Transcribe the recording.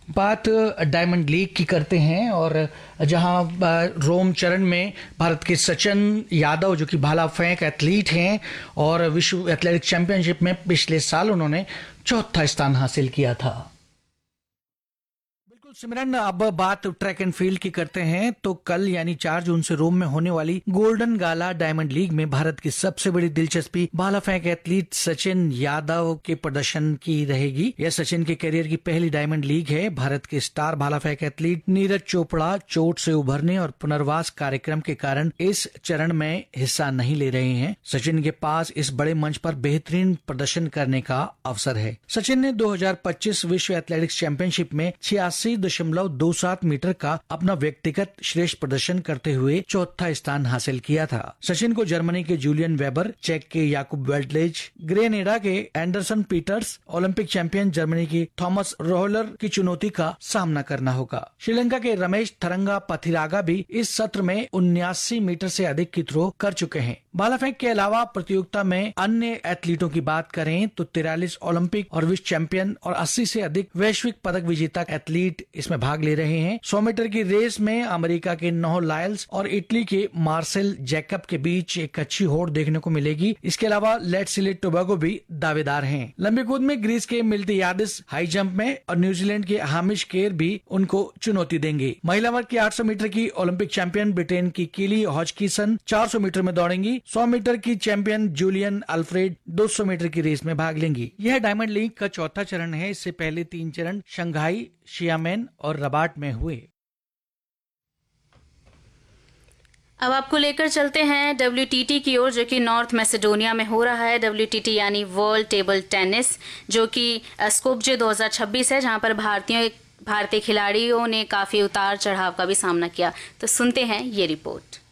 बात diamond league की करते हैं और जहां रोम चरण में भारत के सचिन यादव जो कि भाला फेंक एथलीट हैं और विश्व एथलेटिक चैंपियनशिप में पिछले साल उन्होंने चौथा स्थान हासिल किया था। बिल्कुल सिमरन, अब बात ट्रैक एंड फील्ड की करते हैं तो कल यानी 4 जून से रोम में होने वाली गोल्डन गाला डायमंड लीग में भारत की सबसे बड़ी दिलचस्पी भाला फेंक एथलीट सचिन यादव के प्रदर्शन की रहेगी। यह सचिन के करियर की पहली डायमंड लीग है। भारत के स्टार भाला फेंक एथलीट नीरज चोपड़ा चोट से उभरने और पुनर्वास कार्यक्रम के कारण इस चरण में हिस्सा नहीं ले रहे हैं। सचिन के पास इस बड़े मंच पर बेहतरीन प्रदर्शन करने का अवसर है। सचिन ने 2025 विश्व एथलेटिक्स चैंपियनशिप में 86.27 मीटर का अपना व्यक्तिगत श्रेष्ठ प्रदर्शन करते हुए चौथा स्थान हासिल किया था। सचिन को जर्मनी के जूलियन वेबर, चेक के याकूब वेल्टलेज, ग्रेनेडा के Anderson Peters, Olympic champion Germany की थॉमस रोहलर की चुनौती का सामना करना होगा। श्रीलंका के रमेश थरंगा पथिरागा भी इस सत्र में 79 मीटर से अधिक की थ्रो कर चुके हैं। भाला फेंक के अलावा प्रतियोगिता में अन्य एथलीटों की बात करें तो 43 ओलंपिक और विश्व चैंपियन और 80 से अधिक वैश्विक पदक विजेता एथलीट इसमें भाग ले रहे हैं। 100 मीटर की रेस में अमेरिका के नोह लाइल्स और इटली के मार्सेल जैकब के बीच एक अच्छी होड़ देखने को मिलेगी। इसके अलावा लेट्सिले टोबैगो भी दावेदार हैं। लंबी कूद में ग्रीस के मिल्टियाडिस हाई जंप में और न्यूजीलैंड के हामिश केर भी उनको चुनौती देंगे। महिला वर्ग की 800 मीटर की ओलंपिक चैंपियन ब्रिटेन की केली हॉजकिसन 400 मीटर में दौड़ेंगी। 100 मीटर की चैंपियन जूलियन अल्फ्रेड 200 मीटर की रेस में भाग लेंगी। यह डायमंड लीग का चौथा चरण है। इससे पहले 3 चरण शंघाई, शियामेन और रबाट में हुए। अब आपको लेकर चलते हैं WTT की ओर, जो कि नॉर्थ मैसेडोनिया में हो रहा है। WTT यानी वर्ल्ड टेबल टेनिस, जो कि स्कोपजे 2026 है, जहां पर भारतीय खिलाड़ियों ने काफी उतार चढ़ाव का भी सामना किया। तो सुनते हैं ये रिपोर्ट।